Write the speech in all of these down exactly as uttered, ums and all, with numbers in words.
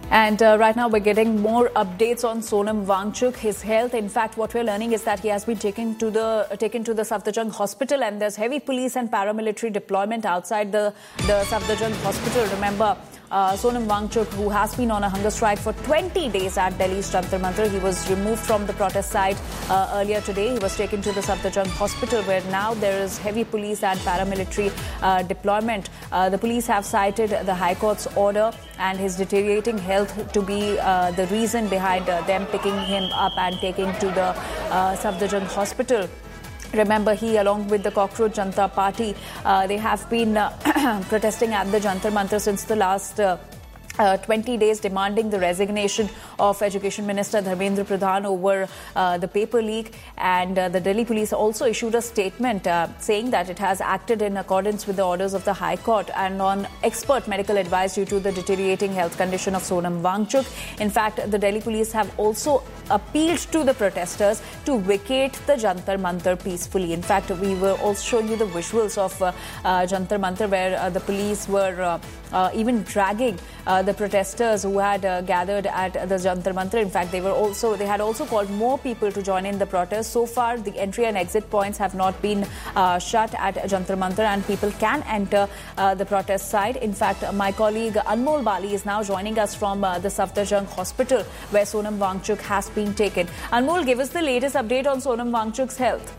And uh, right now we're getting more updates on Sonam Wangchuk, his health. In fact, what we're learning is that he has been taken to the uh, taken to the Safdarjung hospital, and there's heavy police and paramilitary deployment outside the, the Safdarjung hospital. Remember, uh, Sonam Wangchuk, who has been on a hunger strike for twenty days at Delhi's Jantar Mantar, he was removed from the protest site uh, earlier today. He was taken to the Safdarjung hospital, where now there is heavy police and paramilitary uh, deployment. Uh, the police have cited the High Court's order and his deteriorating health to be uh, the reason behind uh, them picking him up and taking to the uh, Safdarjung hospital. Remember, he, along with the Cockroach Janata Party, uh, they have been uh, protesting at the Jantar Mantar since the last uh, Uh, twenty days, demanding the resignation of Education Minister Dharmendra Pradhan over uh, the paper leak. And uh, the Delhi police also issued a statement uh, saying that it has acted in accordance with the orders of the High Court and on expert medical advice due to the deteriorating health condition of Sonam Wangchuk. In fact, the Delhi police have also appealed to the protesters to vacate the Jantar Mantar peacefully. In fact, we were also showing you the visuals of uh, uh, Jantar Mantar, where uh, the police were uh, uh, even dragging uh, the protesters who had uh, gathered at the Jantar Mantar. In fact, they were also they had also called more people to join in the protest. So far, the entry and exit points have not been uh, shut at Jantar Mantar, and people can enter uh, the protest site. In fact, my colleague Anmol Bali is now joining us from uh, the Safdarjung hospital, where Sonam Wangchuk has been taken. Anmol, give us the latest update on Sonam Wangchuk's health.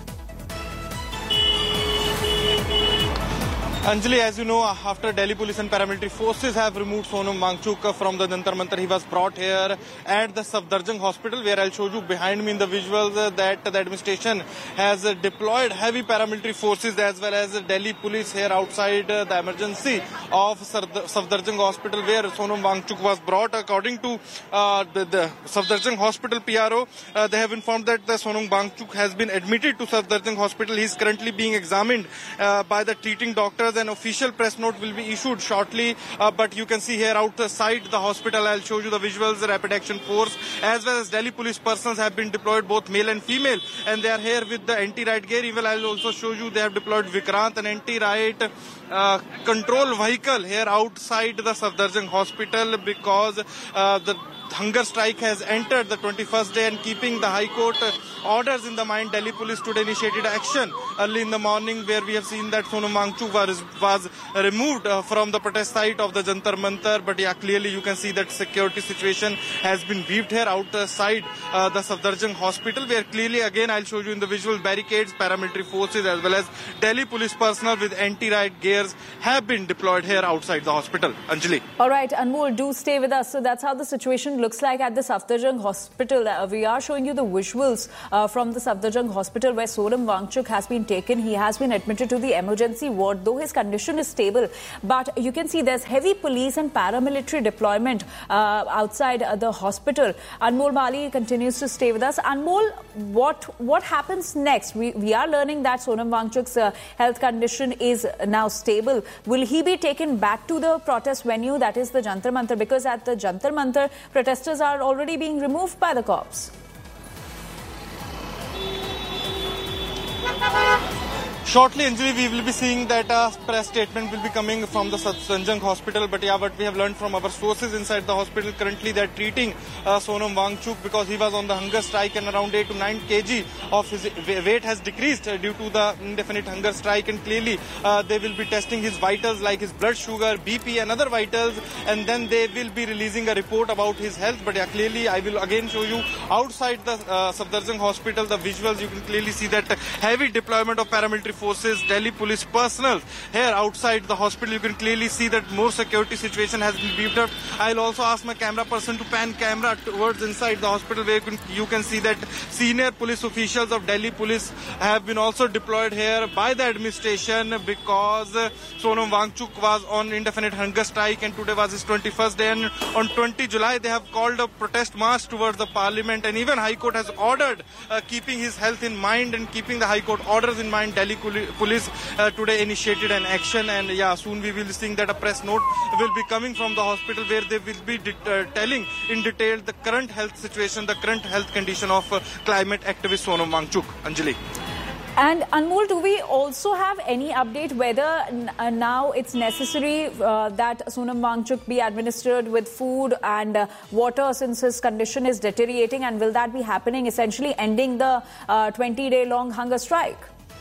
Anjali, as you know, after Delhi police and paramilitary forces have removed Sonam Wangchuk from the Jantar Mantar, he was brought here at the Safdarjung hospital, where I'll show you behind me in the visuals that the administration has deployed heavy paramilitary forces as well as Delhi police here outside the emergency of Safdarjung hospital, where Sonam Wangchuk was brought. According to uh, the, the Safdarjung hospital P R O, uh, they have informed that the Sonam Wangchuk has been admitted to Safdarjung hospital. He is currently being examined uh, by the treating doctors. An official press note will be issued shortly, uh, but you can see here outside the hospital, I'll show you the visuals, the Rapid Action Force as well as Delhi police persons have been deployed, both male and female, and they are here with the anti-riot gear. Even I'll also show you they have deployed Vikrant, an anti-riot uh, control vehicle here outside the Safdarjung hospital, because uh, the hunger strike has entered the twenty-first day, and keeping the High Court orders in the mind, Delhi police today initiated action early in the morning, where we have seen that Sonam Wangchuk was, was removed uh, from the protest site of the Jantar Mantar. But yeah, clearly you can see that security situation has been beefed here outside uh, the Safdarjung hospital, where clearly again I'll show you in the visual, barricades, paramilitary forces as well as Delhi police personnel with anti-riot gears have been deployed here outside the hospital. Anjali. All right, Anmol, do stay with us. So that's how the situation looks like at the Safdarjung hospital. Uh, we are showing you the visuals uh, from the Safdarjung hospital, where Sonam Wangchuk has been taken. He has been admitted to the emergency ward, though his condition is stable. But you can see there's heavy police and paramilitary deployment uh, outside uh, the hospital. Anmol Bali continues to stay with us. Anmol, what what happens next? We, we are learning that Sonam Wangchuk's uh, health condition is now stable. Will he be taken back to the protest venue, that is the Jantar Mantar? Because at the Jantar Mantar, protesters are already being removed by the cops. Shortly, Anjali, we will be seeing that a press statement will be coming from the Safdarjung hospital. But yeah, what we have learned from our sources inside the hospital, currently they are treating uh, Sonam Wangchuk because he was on the hunger strike, and around eight to nine kilograms of his weight has decreased uh, due to the indefinite hunger strike. And clearly uh, they will be testing his vitals, like his blood sugar, B P and other vitals, and then they will be releasing a report about his health. But yeah, clearly I will again show you outside the uh, Safdarjung hospital the visuals. You can clearly see that heavy deployment of paramilitary forces, Delhi police personnel here outside the hospital. You can clearly see that more security situation has been beefed up. I'll also ask my camera person to pan camera towards inside the hospital, where you can, you can see that senior police officials of Delhi police have been also deployed here by the administration, because uh, Sonam Wangchuk was on indefinite hunger strike, and today was his twenty-first day, and on twentieth July they have called a protest march towards the parliament, and even High Court has ordered, uh, keeping his health in mind and keeping the High Court orders in mind, Delhi police uh, today initiated an action. And yeah, soon we will be seeing that a press note will be coming from the hospital, where they will be uh, telling in detail the current health situation, the current health condition of uh, climate activist Sonam Wangchuk. Anjali. And Anmol, do we also have any update whether uh, now it's necessary uh, that Sonam Wangchuk be administered with food and uh, water since his condition is deteriorating, and will that be happening, essentially ending the twenty-day-long uh, hunger strike?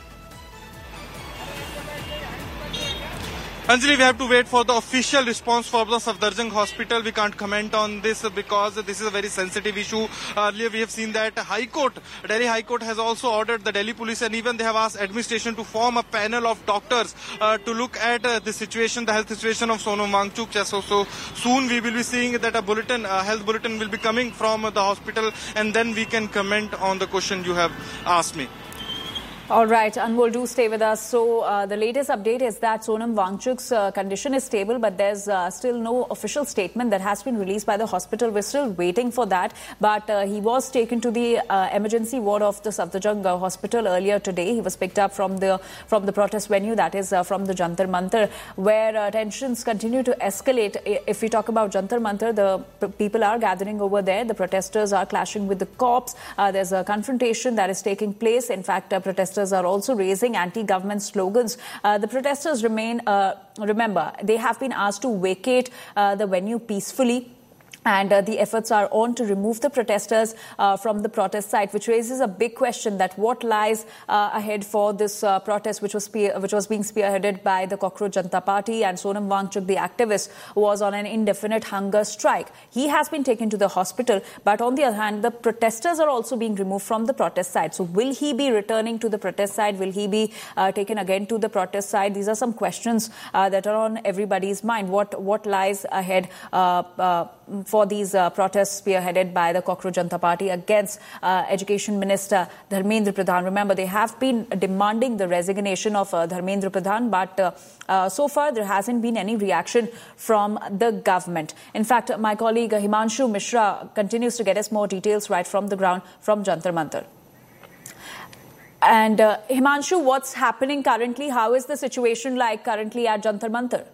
Anjali, we have to wait for the official response from the Safdarjung Hospital. We can't comment on this because this is a very sensitive issue. Earlier, we have seen that High Court, Delhi High Court has also ordered the Delhi police, and even they have asked administration to form a panel of doctors uh, to look at uh, the situation, the health situation of Sonam Wangchuk. So, so soon we will be seeing that a bulletin, a health bulletin will be coming from the hospital, and then we can comment on the question you have asked me. All right, Anmol, do stay with us. So uh, the latest update is that Sonam Wangchuk's uh, condition is stable, but there's uh, still no official statement that has been released by the hospital. We're still waiting for that. But uh, he was taken to the uh, emergency ward of the Safdarjung uh, Hospital earlier today. He was picked up from the from the protest venue, that is uh, from the Jantar Mantar, where uh, tensions continue to escalate. If we talk about Jantar Mantar, the p- people are gathering over there. The protesters are clashing with the cops. Uh, there's a confrontation that is taking place. In fact, uh, protesters are also raising anti-government slogans. Uh, the protesters remain, uh, remember, they have been asked to vacate uh, the venue peacefully. And uh, the efforts are on to remove the protesters uh, from the protest site, which raises a big question that what lies uh, ahead for this uh, protest, which was spear- which was being spearheaded by the Cockroach Janata Party, and Sonam Wangchuk, the activist, was on an indefinite hunger strike. He has been taken to the hospital, but on the other hand, the protesters are also being removed from the protest site. So will he be returning to the protest site? Will he be uh, taken again to the protest site? These are some questions uh, that are on everybody's mind. What, what lies ahead uh, uh, for these uh, protests spearheaded by the Cockroach Janata Party against uh, Education Minister Dharmendra Pradhan? Remember, they have been demanding the resignation of uh, Dharmendra Pradhan, but uh, uh, so far there hasn't been any reaction from the government. In fact, my colleague uh, Himanshu Mishra continues to get us more details right from the ground from Jantar Mantar. And uh, Himanshu, what's happening currently? How is the situation like currently at Jantar Mantar?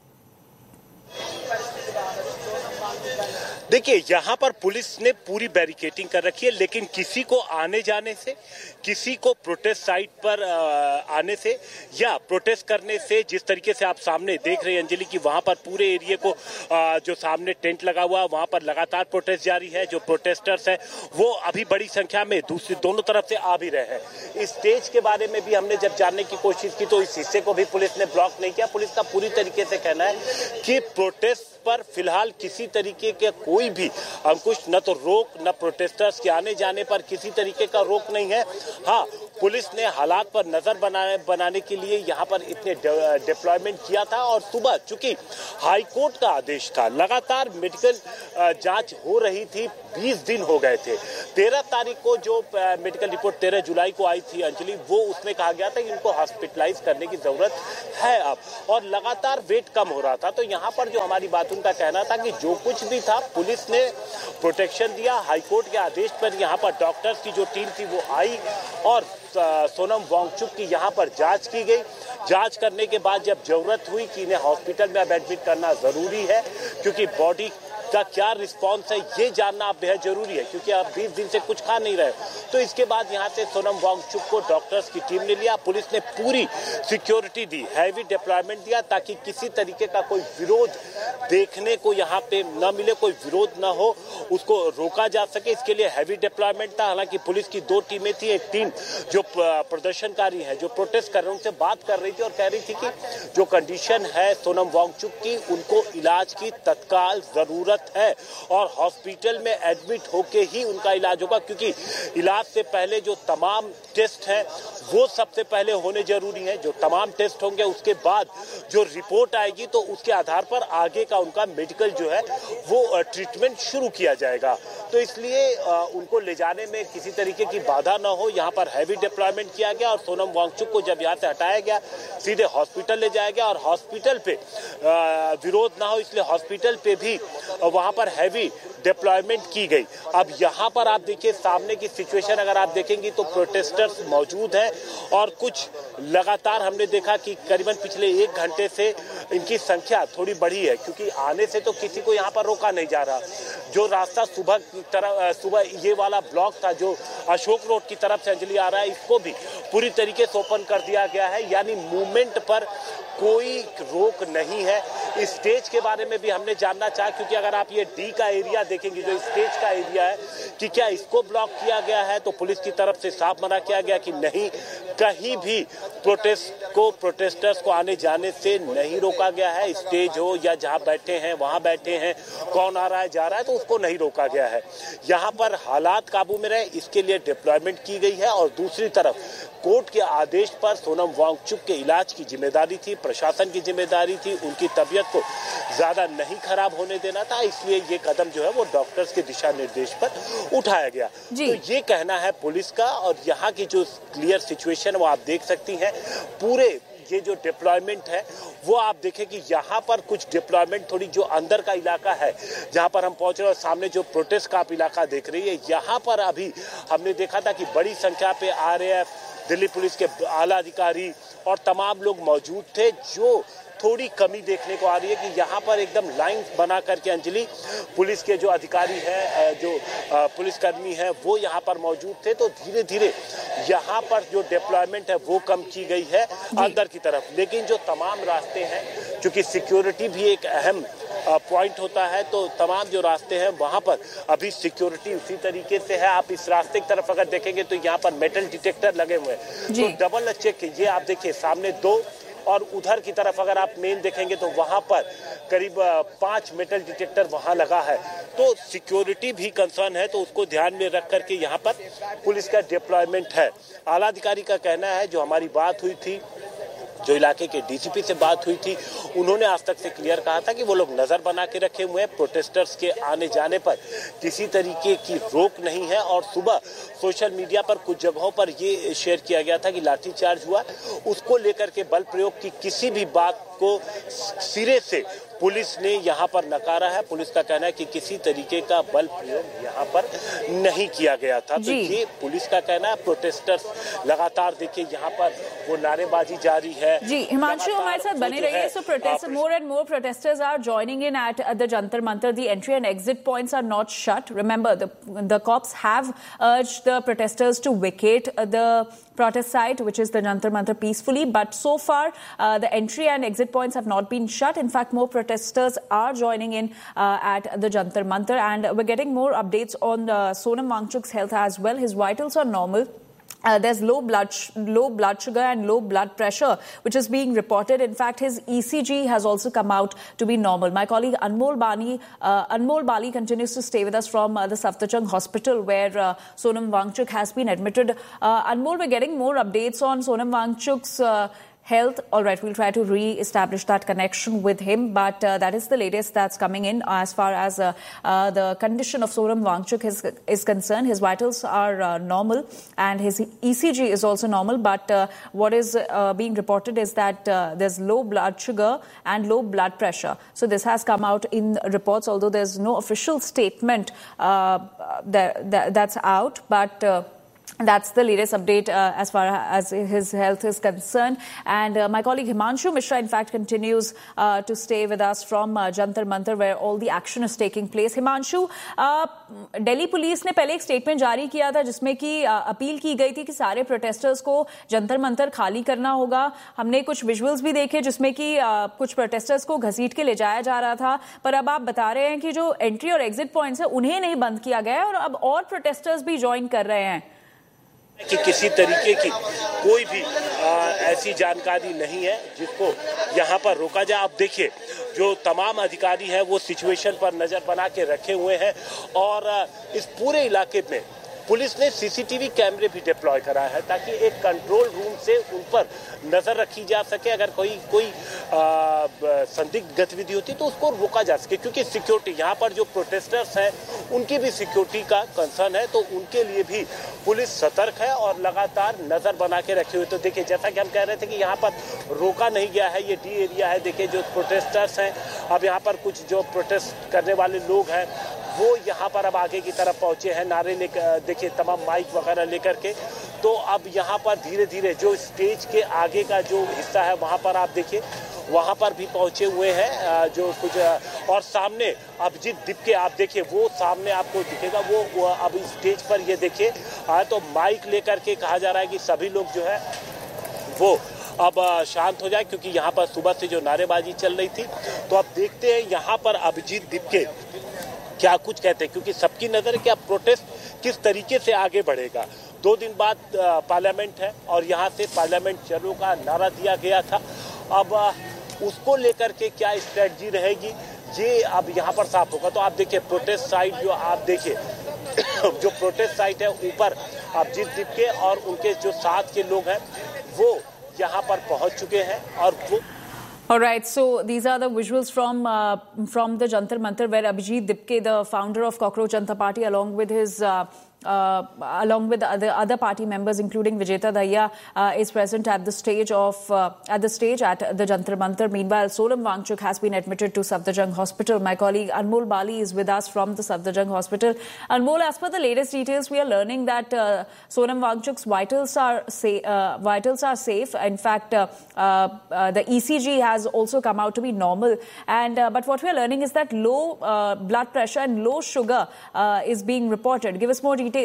देखिए, यहाँ पर police ने पूरी barricading कर रखी है, लेकिन किसी को आने जाने से, किसी को प्रोटेस्ट साइट पर आने से या प्रोटेस्ट करने से, जिस तरीके से आप सामने देख रहे हैं अंजलि की वहां पर पूरे एरिया को जो सामने टेंट लगा हुआ है वहां पर लगातार प्रोटेस्ट जारी है। जो प्रोटेस्टर्स हैं वो अभी बड़ी संख्या में दूसरी दोनों तरफ से आ भी रहे हैं। इस स्टेज के बारे में भी हमने जब जानने की कोशिश की तो इस हिस्से को भी पुलिस ने ब्लॉक नहीं किया। पुलिस का पूरी तरीके से कहना है कि प्रोटेस्ट पर फिलहाल किसी तरीके के कोई भी अंकुश न तो रोक न प्रोटेस्टर्स के आने जाने पर किसी तरीके का रोक नहीं है। हाँ, पुलिस ने हालात पर नजर बनाने बनाने के लिए यहाँ पर इतने डिप्लॉयमेंट किया था और सुबह चूंकि हाई कोर्ट का आदेश था, लगातार मेडिकल जांच हो रही थी, बीस दिन हो गए थे। तेरह तारीख को जो मेडिकल रिपोर्ट तेरह जुलाई को आई थी अंजलि, वो उसमें कहा गया था कि इनको हॉस्पिटलाइज करने की जरूरत है अब, और लगातार वेट कम हो रहा था। तो यहाँ पर जो हमारी बात उनका कहना था कि जो कुछ भी था पुलिस ने प्रोटेक्शन दिया। हाईकोर्ट के आदेश पर यहाँ पर डॉक्टर्स की जो टीम थी वो आई और सोनम वांगचुक की यहाँ पर जांच की गई। जांच करने के बाद जब जरूरत हुई कि इन्हें हॉस्पिटल में अब एडमिट करना जरूरी है, क्योंकि बॉडी का क्या रिस्पांस है ये जानना अब बेहद जरूरी है, क्योंकि आप बीस दिन से कुछ खा नहीं रहे। तो इसके बाद यहाँ से सोनम वांगचुक को डॉक्टर्स की टीम ने लिया। पुलिस ने पूरी सिक्योरिटी दी, हैवी डिप्लॉयमेंट दिया ताकि किसी तरीके का कोई विरोध देखने को यहाँ पे न मिले, कोई विरोध न हो, उसको रोका जा सके। इसके लिए हैवी डिप्लॉयमेंट था। हालांकि पुलिस की दो टीमें थी, एक टीम जो प्रदर्शनकारी है, जो प्रोटेस्ट कर रहे हैं, उनसे बात कर रही थी और कह रही थी कि जो कंडीशन है सोनम वांगचुक की, उनको इलाज की तत्काल जरूरत है और हॉस्पिटल में एडमिट होके ही उनका इलाज होगा, क्योंकि इलाज से पहले जो तमाम टेस्ट हैं वो सबसे पहले होने जरूरी है। जो तमाम टेस्ट होंगे उसके बाद जो रिपोर्ट आएगी तो उसके आधार पर आगे का उनका मेडिकल जो है वो ट्रीटमेंट शुरू किया जाएगा। तो इसलिए उनको ले जाने में किसी तरीके की बाधा ना हो, यहाँ पर हैवी डिप्लॉयमेंट किया गया और सोनम वांगचुक को जब यहाँ से हटाया गया सीधे हॉस्पिटल ले जाया गया और हॉस्पिटल पे विरोध ना हो इसलिए हॉस्पिटल पे भी वहां पर हैवी डिप्लॉयमेंट की गई। अब यहाँ पर आप देखिए सामने की सिचुएशन अगर आप देखेंगे तो प्रोटेस्टर्स मौजूद हैं और कुछ लगातार हमने देखा कि करीबन पिछले एक घंटे से इनकी संख्या थोड़ी बढ़ी है, क्योंकि आने से तो किसी को यहाँ पर रोका नहीं जा रहा। जो रास्ता सुबह की तरफ सुबह ये वाला ब्लॉक था जो अशोक रोड की तरफ से अंजलि आ रहा है, इसको भी पूरी तरीके से ओपन कर दिया गया है, यानी मूवमेंट पर कोई रोक नहीं है। इस स्टेज के बारे में भी हमने जानना चाहा, क्योंकि अगर आप ये डी का एरिया देखेंगे जो स्टेज का एरिया है कि क्या इसको ब्लॉक किया गया है, तो पुलिस की तरफ से साफ मना किया गया कि नहीं, कहीं भी प्रोटेस्ट को प्रोटेस्टर्स को आने जाने से नहीं रोका गया है। स्टेज हो या जहां बैठे हैं वहां बैठे हैं, कौन आ रहा है जा रहा है तो उसको नहीं रोका गया है। यहां पर हालात काबू में रहे इसके लिए डिप्लॉयमेंट की गई है। और दूसरी तरफ कोर्ट के आदेश पर सोनम वांगचुक के इलाज की जिम्मेदारी थी, प्रशासन की जिम्मेदारी थी, उनकी तबीयत को ज्यादा नहीं खराब होने देना था, इसलिए ये कदम जो है वो डॉक्टर्स के दिशा निर्देश पर उठाया गया। तो ये कहना है पुलिस का। और यहाँ की जो क्लियर सिचुएशन वो आप देख सकती हैं। पूरे ये जो डिप्लॉयमेंट है वो आप देखें कि यहाँ पर कुछ डिप्लॉयमेंट थोड़ी जो अंदर का इलाका है जहाँ पर हम पहुंच रहे हैं और सामने जो प्रोटेस्ट का आप इलाका देख रही है, यहाँ पर अभी हमने देखा था कि बड़ी संख्या पे आरएएफ, दिल्ली पुलिस के आला अधिकारी और तमाम लोग मौजूद थे। जो थोड़ी कमी देखने को आ रही है कि यहाँ पर एकदम लाइन बना करके अंजलि पुलिस के जो अधिकारी हैं, जो पुलिसकर्मी हैं, वो यहाँ पर मौजूद थे। तो धीरे धीरे यहाँ पर जो डिप्लॉयमेंट है वो कम की गई है अंदर की तरफ। लेकिन जो तमाम रास्ते हैं, क्योंकि सिक्योरिटी भी एक अहम पॉइंट होता है, तो तमाम जो रास्ते हैं वहां पर अभी सिक्योरिटी उसी तरीके से है। आप इस रास्ते की तरफ अगर देखेंगे तो यहाँ पर मेटल डिटेक्टर लगे हुए हैं, तो डबल चेक ये आप देखिए सामने दो, और उधर की तरफ अगर आप मेन देखेंगे तो वहां पर करीब पांच मेटल डिटेक्टर वहां लगा है। तो सिक्योरिटी भी कंसर्न है, तो उसको ध्यान में रख करके यहाँ पर पुलिस का डिप्लॉयमेंट है। आला अधिकारी का कहना है, जो हमारी बात हुई थी, जो इलाके के डीसीपी से बात हुई थी, उन्होंने आज तक से क्लियर कहा था कि वो लोग नजर बना के रखे हुए हैं, प्रोटेस्टर्स के आने जाने पर किसी तरीके की रोक नहीं है। और सुबह सोशल मीडिया पर कुछ जगहों पर ये शेयर किया गया था कि लाठीचार्ज हुआ, उसको लेकर के बल प्रयोग की किसी भी बात को सिरे से पुलिस ने यहाँ पर नकारा है। पुलिस का कहना है कि किसी तरीके का बल प्रयोग यहाँ पर नहीं किया गया था। तो ये पुलिस का कहना है। प्रोटेस्टर्स लगातार देखिए यहाँ पर वो नारेबाजी जारी है। जी हिमांशु हमारे साथ बने रहिए। सो protest more and more protesters are joining in at the Jantar Mantar. The entry and exit points are not shut. Remember, the the cops have urged the protesters to vacate the protest site, which is the Jantar Mantar, peacefully. But so far, uh, the entry and exit points have not been shut. In fact, more protesters are joining in uh, at the Jantar Mantar, and we're getting more updates on uh, Sonam Wangchuk's health as well. His vitals are normal. Uh, there's low blood sh- low blood sugar and low blood pressure, which is being reported. In fact, his E C G has also come out to be normal. My colleague Anmol Bani, uh, Anmol Bali continues to stay with us from uh, the Safdarjung Hospital, where uh, Sonam Wangchuk has been admitted. Uh, Anmol, we're getting more updates on Sonam Wangchuk's uh, health. All right, we'll try to re-establish that connection with him, but uh, that is the latest that's coming in as far as uh, uh, the condition of Sonam Wangchuk is, is concerned. His vitals are uh, normal and his E C G is also normal, but uh, what is uh, being reported is that uh, there's low blood sugar and low blood pressure. So this has come out in reports, although there's no official statement uh, that, that, that's out, but uh, that's the latest update uh, as far as his health is concerned. And uh, my colleague Himanshu Mishra, in fact, continues uh, to stay with us from uh, Jantar Mantar, where all the action is taking place. Himanshu, uh, Delhi police ने पहले एक statement जारी किया था जिसमें कि appeal की गई थी कि सारे प्रोटेस्टर्स को जंतर मंतर खाली करना होगा. हमने कुछ विजुअल्स भी देखे जिसमें कि कुछ प्रोटेस्टर्स को घसीट के ले जाया जा रहा था, पर अब आप बता रहे हैं कि जो एंट्री और एग्जिट पॉइंट्स है उन्हें नहीं बंद किया गया है और अब और प्रोटेस्टर्स भी ज्वाइन कर रहे हैं. कि किसी तरीके की कोई भी आ, ऐसी जानकारी नहीं है जिसको यहाँ पर रोका जाए. आप देखिए जो तमाम अधिकारी हैं वो सिचुएशन पर नजर बना के रखे हुए हैं और इस पूरे इलाके में पुलिस ने सीसीटीवी कैमरे भी डिप्लॉय कराया है ताकि एक कंट्रोल रूम से उन पर नजर रखी जा सके. अगर कोई कोई संदिग्ध गतिविधि होती तो उसको रोका जा सके, क्योंकि सिक्योरिटी यहाँ पर जो प्रोटेस्टर्स हैं उनकी भी सिक्योरिटी का कंसर्न है, तो उनके लिए भी पुलिस सतर्क है और लगातार नजर बना के रखे हुए. तो देखिए जैसा कि हम कह रहे थे कि यहाँ पर रोका नहीं गया है, ये डी एरिया है. देखिए जो प्रोटेस्टर्स हैं, अब यहाँ पर कुछ जो प्रोटेस्ट करने वाले लोग हैं वो यहाँ पर अब आगे की तरफ पहुंचे हैं, नारे लेकर, देखिए तमाम माइक वगैरह लेकर के। तो अब यहाँ पर धीरे धीरे जो स्टेज के आगे का जो हिस्सा है वहाँ पर आप देखिए, वहाँ पर भी पहुंचे हुए हैं जो कुछ, और सामने अभिजीत दीपके आप देखिए, वो सामने आपको दिखेगा, वो, वो अब स्टेज पर ये देखिए तो माइक लेकर के कहा जा रहा है कि सभी लोग जो है वो अब शांत हो जाए, क्योंकि यहाँ पर सुबह से जो नारेबाजी चल रही थी। तो अब देखते हैं यहाँ पर अभिजीत दीपके क्या कुछ कहते हैं, क्योंकि सबकी नजर है कि अब प्रोटेस्ट किस तरीके से आगे बढ़ेगा। दो दिन बाद पार्लियामेंट है और यहाँ से पार्लियामेंट चलो का नारा दिया गया था। अब उसको लेकर के क्या स्ट्रेटजी रहेगी ये अब यहाँ पर साफ होगा। तो आप देखिए प्रोटेस्ट साइट जो आप देखिए जो प्रोटेस्ट साइट है ऊपर अभिजीत दीपके और उनके जो साथ के लोग हैं वो यहाँ पर पहुंच चुके हैं और वो All right, so these are the visuals from uh, from the Jantar Mantar, where Abhijit Dipke, the founder of Cockroach Janata Party, along with his uh, uh, along with the other, other party members, including Vijeta Daya, uh, is present at the stage of uh, at the stage at the Jantar Mantar. Meanwhile, Sonam Wangchuk has been admitted to Safdarjung Hospital. My colleague Anmol Bali is with us from the Safdarjung Hospital. Anmol, as per the latest details, we are learning that uh, Sonam Wangchuk's vitals are sa- uh, vitals are safe. In fact, uh, uh, uh, the E C G has also come out to be normal, and uh, but what we are learning is that low uh, blood pressure and low sugar uh, is being reported. Give us more details.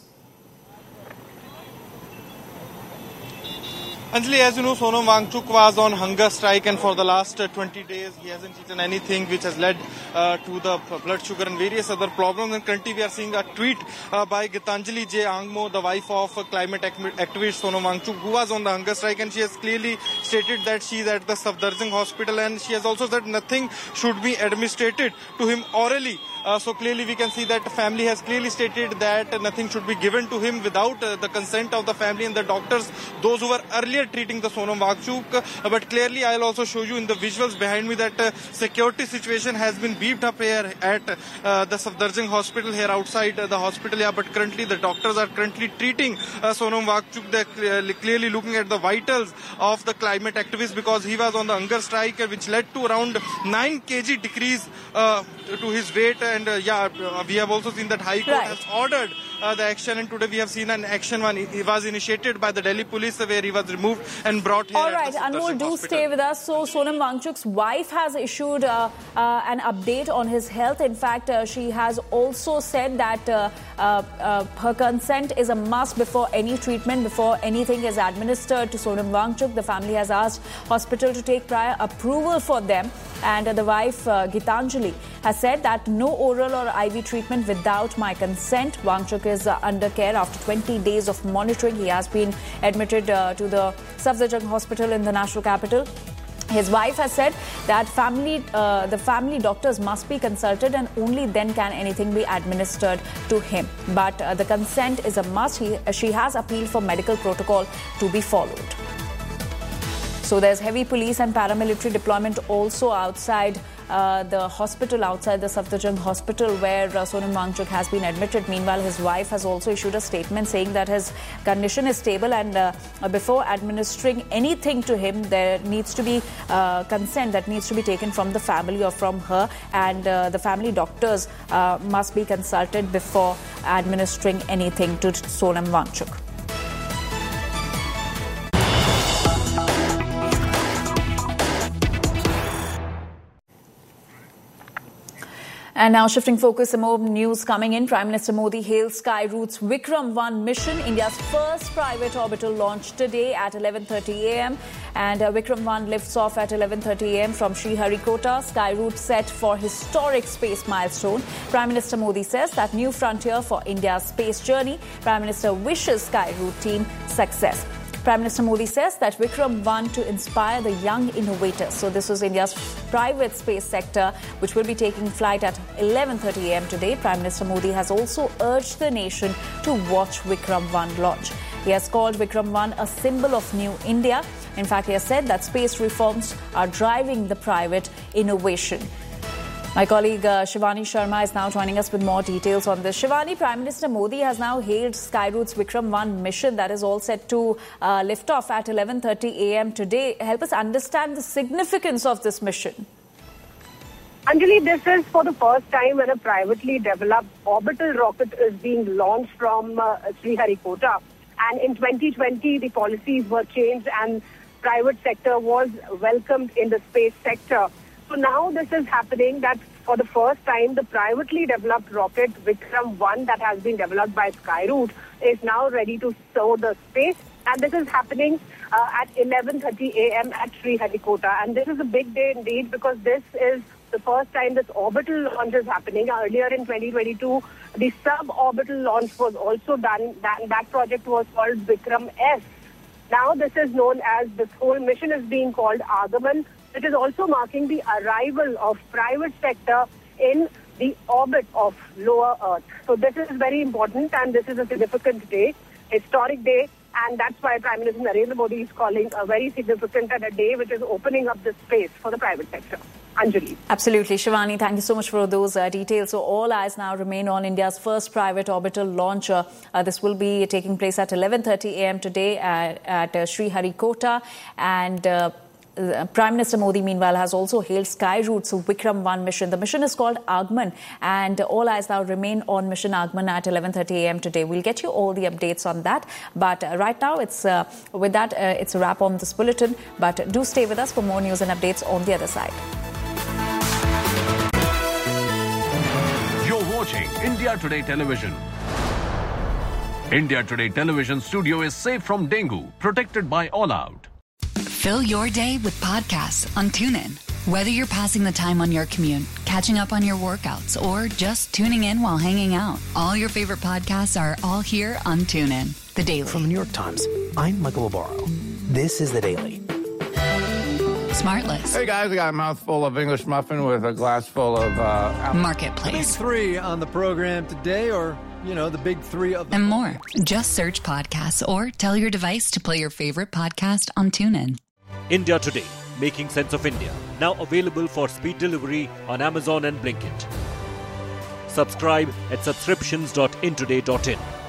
Anjali, as you know, Sonam Wangchuk was on hunger strike, and for the last uh, twenty days he hasn't eaten anything, which has led uh, to the blood sugar and various other problems. And currently we are seeing a tweet uh, by Gitanjali J. Angmo, the wife of uh, climate activist Sonam Wangchuk, who was on the hunger strike, and she has clearly stated that she is at the Safdarjung Hospital, and she has also said nothing should be administered to him orally. Uh, so clearly we can see that the family has clearly stated that uh, nothing should be given to him without uh, the consent of the family and the doctors, those who were earlier treating the Sonam Wangchuk. Uh, but clearly I'll also show you in the visuals behind me that uh, security situation has been beefed up here at uh, the Safdarjung Hospital here outside uh, the hospital. Yeah, but currently the doctors are currently treating uh, Sonam Wangchuk. They're clearly, clearly looking at the vitals of the climate activist, because he was on the hunger strike, uh, which led to around nine kilograms decrease uh, to his weight. And uh, yeah, uh, we have also seen that High Court right. has ordered uh, the action, and today we have seen an action one. It was initiated by the Delhi police, where he was removed and brought here. All right, Anmol, do stay with us. So Sonam Wangchuk's wife has issued uh, uh, an update on his health. In fact, uh, she has also said that uh, uh, uh, her consent is a must before any treatment, before anything is administered to Sonam Wangchuk. The family has asked hospital to take prior approval for them. And uh, the wife, uh, Gitanjali, has said that no oral or I V treatment without my consent. Wangchuk is uh, under care after twenty days of monitoring. He has been admitted uh, to the Safdarjung Hospital in the national capital. His wife has said that family, uh, the family doctors must be consulted, and only then can anything be administered to him. But uh, the consent is a must. He, uh, she has appealed for medical protocol to be followed. So there's heavy police and paramilitary deployment also outside uh, the hospital, outside the Safdarjung Hospital, where uh, Sonam Wangchuk has been admitted. Meanwhile, his wife has also issued a statement saying that his condition is stable, and uh, before administering anything to him, there needs to be uh, consent that needs to be taken from the family or from her, and uh, the family doctors uh, must be consulted before administering anything to Sonam Wangchuk. And now shifting focus, some more news coming in. Prime Minister Modi hails Sky Route's Vikram one mission, India's first private orbital launch today at eleven thirty a m And uh, Vikram one lifts off at eleven thirty a m from Sriharikota. Sky Route set for historic space milestone. Prime Minister Modi says that new frontier for India's space journey. Prime Minister wishes Sky Route team success. Prime Minister Modi says that Vikram one to inspire the young innovators. So this was India's private space sector, which will be taking flight at eleven thirty a m today. Prime Minister Modi has also urged the nation to watch Vikram one launch. He has called Vikram one a symbol of new India. In fact, he has said that space reforms are driving the private innovation. My colleague uh, Shivani Sharma is now joining us with more details on this. Shivani, Prime Minister Modi has now hailed Sky Route's Vikram one mission that is all set to uh, lift off at eleven thirty a m today. Help us understand the significance of this mission. Anjali, this is for the first time when a privately developed orbital rocket is being launched from uh, Sriharikota. And in twenty twenty, the policies were changed and private sector was welcomed in the space sector. So now this is happening that for the first time, the privately developed rocket Vikram one that has been developed by Skyroot is now ready to soar the space. And this is happening uh, at eleven thirty a.m. at Sriharikota. And this is a big day indeed because this is the first time this orbital launch is happening. Earlier in twenty twenty-two, the suborbital launch was also done. That, that project was called Vikram S. Now this is known as, this whole mission is being called Agaman. It is also marking the arrival of private sector in the orbit of lower Earth. So this is very important and this is a significant day, historic day. And that's why Prime Minister Narendra Modi is calling a very significant and a day which is opening up the space for the private sector. Anjali. Absolutely. Shivani, thank you so much for those uh, details. So all eyes now remain on India's first private orbital launcher. Uh, this will be taking place at eleven thirty a.m. today at, at uh, Sriharikota. And uh, Uh, Prime Minister Modi, meanwhile, has also hailed Skyroot's Vikram one mission. The mission is called Agaman, and all eyes now remain on mission Agaman at eleven thirty a.m. today. We'll get you all the updates on that. But uh, right now, it's uh, with that, uh, it's a wrap on this bulletin. But do stay with us for more news and updates on the other side. You're watching India Today Television. India Today Television studio is safe from dengue, protected by All Out. Fill your day with podcasts on TuneIn. Whether you're passing the time on your commute, catching up on your workouts, or just tuning in while hanging out, all your favorite podcasts are all here on TuneIn. The Daily. From the New York Times, I'm Michael Lobaro. This is The Daily. Smartlist. Hey guys, I got a mouthful of English muffin with a glass full of uh, Marketplace. Big three on the program today, or, you know, the big three of the... And more. Just search podcasts or tell your device to play your favorite podcast on TuneIn. India Today, making sense of India. Now available for speed delivery on Amazon and Blinkit. Subscribe at subscriptions dot intoday dot in.